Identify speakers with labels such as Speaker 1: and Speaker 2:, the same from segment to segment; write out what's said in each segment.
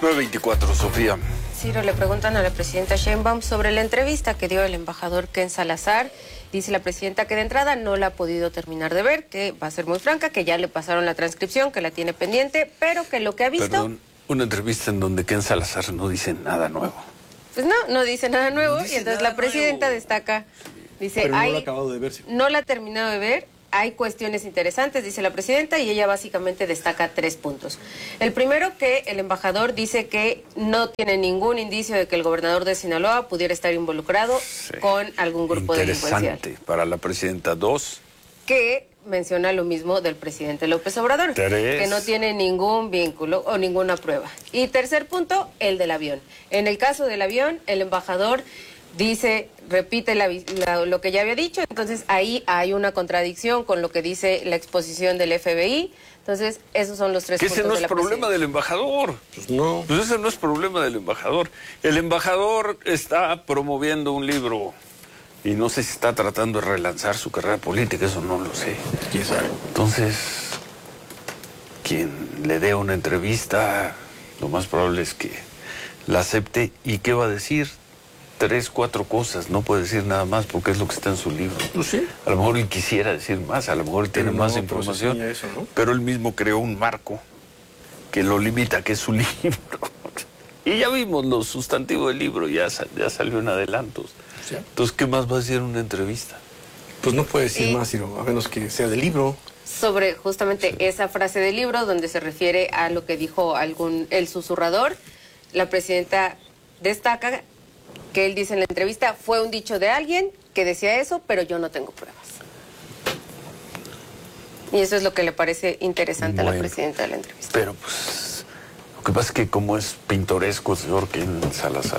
Speaker 1: 9:24, Sofía.
Speaker 2: Ciro, le preguntan a la presidenta Sheinbaum sobre la entrevista que dio el embajador Ken Salazar. Dice la presidenta que de entrada no la ha podido terminar de ver, que va a ser muy franca, que ya le pasaron la transcripción, que la tiene pendiente, pero que lo que ha visto...
Speaker 1: Perdón, una entrevista en donde Ken Salazar no dice nada nuevo.
Speaker 2: Pues no dice nada nuevo,
Speaker 1: No dice
Speaker 2: y entonces
Speaker 1: nada
Speaker 2: la presidenta
Speaker 1: nuevo.
Speaker 2: Destaca, dice,
Speaker 3: pero no lo ha acabado de ver. Sí.
Speaker 2: No la ha terminado de ver. Hay cuestiones interesantes, dice la presidenta, y ella básicamente destaca 3 puntos. El primero, que el embajador dice que no tiene ningún indicio de que el gobernador de Sinaloa pudiera estar involucrado con algún grupo delincuencial.
Speaker 1: Interesante para la presidenta. 2.
Speaker 2: Que menciona lo mismo del presidente López Obrador.
Speaker 1: 3.
Speaker 2: Que no tiene ningún vínculo o ninguna prueba. Y tercer punto, el del avión. En el caso del avión, el embajador dice, repite lo que ya había dicho, entonces ahí hay una contradicción con lo que dice la exposición del FBI. Entonces, esos son los 3 puntos
Speaker 1: Ese no
Speaker 2: de
Speaker 1: es
Speaker 2: la
Speaker 1: problema del embajador.
Speaker 3: Pues no.
Speaker 1: Pues ese no es problema del embajador. El embajador está promoviendo un libro y no sé si está tratando de relanzar su carrera política, eso no lo sé.
Speaker 3: ¿Quién sabe?
Speaker 1: Entonces, quien le dé una entrevista, lo más probable es que la acepte. ¿Y qué va a decir? 3, 4 cosas, no puede decir nada más porque es lo que está en su libro.
Speaker 3: Pues sí.
Speaker 1: A lo mejor él quisiera decir más, a lo mejor tiene
Speaker 3: Pero
Speaker 1: más
Speaker 3: no,
Speaker 1: información,
Speaker 3: pues eso, ¿no?
Speaker 1: pero él mismo creó un marco que lo limita, que es su libro. Y ya vimos los sustantivos del libro, ya salió en adelantos.
Speaker 3: Sí.
Speaker 1: Entonces, ¿qué más va a decir en una entrevista?
Speaker 3: Pues no puede decir más, Ciro, a menos que sea del libro.
Speaker 2: Sobre justamente esa frase del libro donde se refiere a lo que dijo el susurrador, la presidenta destaca que él dice en la entrevista, fue un dicho de alguien que decía eso, pero yo no tengo pruebas. Y eso es lo que le parece interesante a la presidenta de la entrevista.
Speaker 1: Pero pues, lo que pasa es que como es pintoresco el señor Ken Salazar.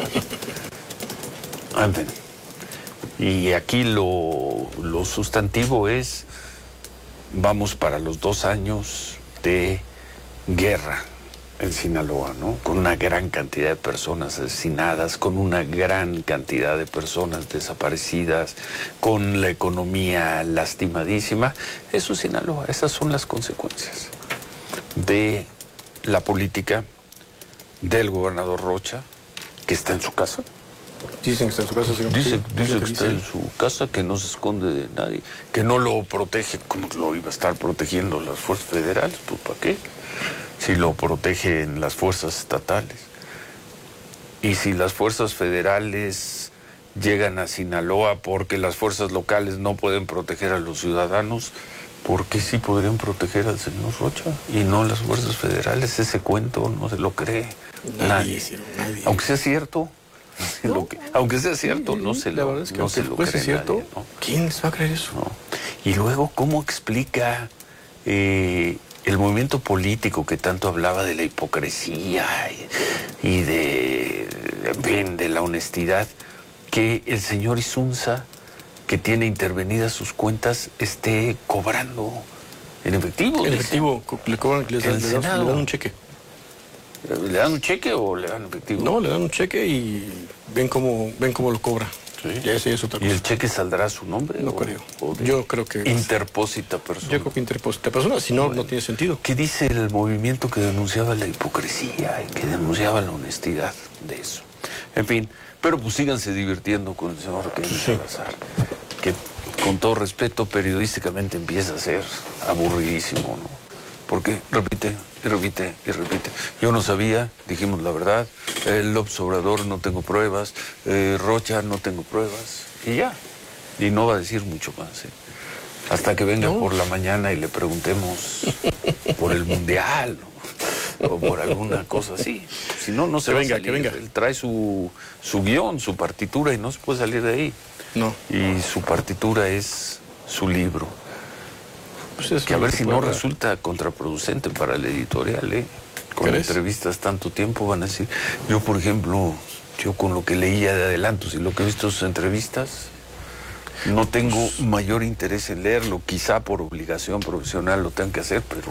Speaker 1: En fin. Y aquí lo sustantivo es, vamos para los 2 años de guerra en Sinaloa, ¿no? Con una gran cantidad de personas asesinadas, con una gran cantidad de personas desaparecidas, con la economía lastimadísima. Eso es Sinaloa, esas son las consecuencias de la política del gobernador Rocha, que está en su casa.
Speaker 3: Dicen que está en su casa, Ciro.
Speaker 1: Dice
Speaker 3: Sí,
Speaker 1: que está en su casa, que no se esconde de nadie, que no lo protege como lo iba a estar protegiendo las fuerzas federales, pues ¿para qué? Si lo protegen las fuerzas estatales. Y si las fuerzas federales llegan a Sinaloa porque las fuerzas locales no pueden proteger a los ciudadanos, ¿por qué sí podrían proteger al señor Rocha y no las fuerzas federales? Ese cuento no se lo cree nadie.
Speaker 3: Ciro, nadie.
Speaker 1: Aunque sea cierto, aunque sea cierto, no se
Speaker 3: la
Speaker 1: lo,
Speaker 3: verdad es que
Speaker 1: no se
Speaker 3: aunque
Speaker 1: lo
Speaker 3: fuese
Speaker 1: cree
Speaker 3: cierto,
Speaker 1: nadie, ¿no?
Speaker 3: ¿quién les va a creer eso?
Speaker 1: No. Y luego, ¿cómo explica el movimiento político que tanto hablaba de la hipocresía y en fin, de la honestidad, que el señor Insunza, que tiene intervenidas sus cuentas, esté cobrando en efectivo?
Speaker 3: En efectivo, le cobran, le dan un cheque.
Speaker 1: ¿Le dan un cheque o le dan efectivo?
Speaker 3: No, le dan un cheque y ven cómo lo cobra.
Speaker 1: Sí.
Speaker 3: Ya esa es otra cosa.
Speaker 1: ¿Y el cheque saldrá a su nombre?
Speaker 3: No creo. Yo creo que...
Speaker 1: Interpósita persona.
Speaker 3: Yo creo que interpósita persona, si no, no tiene sentido.
Speaker 1: ¿Qué dice el movimiento que denunciaba la hipocresía y que denunciaba la honestidad de eso? En fin, pero pues síganse divirtiendo con el señor Ken Salazar, que con todo respeto periodísticamente empieza a ser aburridísimo, ¿no? Porque repite y repite y repite. Yo no sabía, dijimos la verdad, López Obrador no tengo pruebas, Rocha no tengo pruebas, y ya. Y no va a decir mucho más, ¿eh? Hasta que venga por la mañana y le preguntemos por el Mundial, ¿no? O por alguna cosa así. Si no, no se va a salir.
Speaker 3: Que venga.
Speaker 1: Él trae su guión, su partitura, y no se puede salir de ahí.
Speaker 3: No.
Speaker 1: Y su partitura es su libro.
Speaker 3: Pues
Speaker 1: que a ver si no resulta contraproducente para el editorial, ¿eh? Con entrevistas tanto tiempo van a decir... Yo, por ejemplo, con lo que leía de adelantos y lo que he visto en sus entrevistas, no tengo mayor interés en leerlo. Quizá por obligación profesional lo tengan que hacer, pero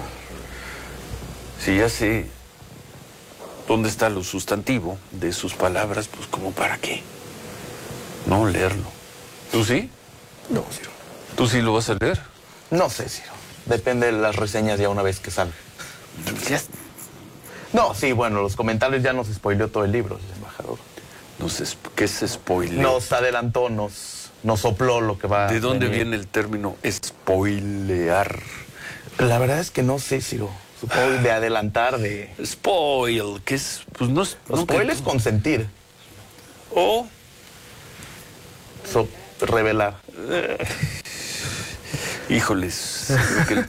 Speaker 1: si ya sé dónde está lo sustantivo de sus palabras, pues ¿como para qué? No leerlo. ¿Tú sí?
Speaker 3: No, Ciro.
Speaker 1: ¿Tú sí lo vas a leer?
Speaker 4: No sé, Ciro. Depende de las reseñas ya una vez que salen.
Speaker 1: Ya,
Speaker 4: No, sí, bueno, los comentarios ya nos spoileó todo el libro, el embajador.
Speaker 1: No sé, ¿qué se spoileó?
Speaker 4: Nos adelantó, nos sopló lo que va a
Speaker 1: ¿De dónde
Speaker 4: venir.
Speaker 1: viene el término spoilear?
Speaker 4: La verdad es que no sé, Ciro. Supongo de adelantar, de...
Speaker 1: Spoil, que es, pues no es...
Speaker 4: Los
Speaker 1: no,
Speaker 4: spoil es consentir
Speaker 1: o
Speaker 4: revelar.
Speaker 1: Híjoles, creo que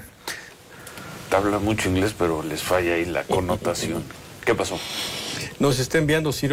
Speaker 1: habla mucho inglés, pero les falla ahí la connotación. ¿Qué pasó?
Speaker 3: Nos está enviando Ciro